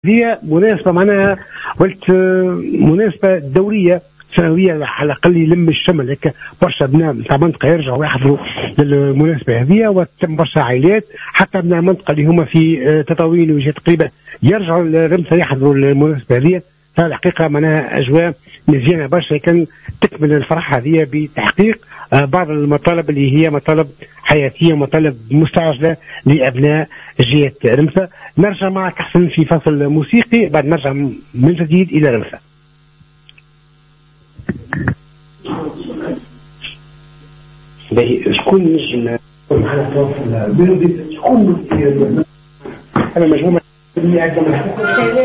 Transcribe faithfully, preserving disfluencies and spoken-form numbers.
هي مناسبة معناها قلت مناسبة دورية سنوية على الأقل يلم الشمل هيك برشا أبناء نتاع منطقة يرجعوا يحضروا للمناسبة هذه، وتم برشا عائلات حتى أبناء المنطقة اللي هما في تطاوين وجهات قريبة يرجعوا لرمسة يحضروا المناسبة هذه. فالحقيقة معناها أجواء مزيانة برشا كان تكمل الفرحة هذه بتحقيق بعض المطالب اللي هي مطالب حياتية ومطالب مستعجلة لأبناء جهة رمسة. نرجع معك أحسن في فصل موسيقي بعد نرجع من جديد إلى رمسة. شكون نجم معنا تواصل شكون أنا مجموعة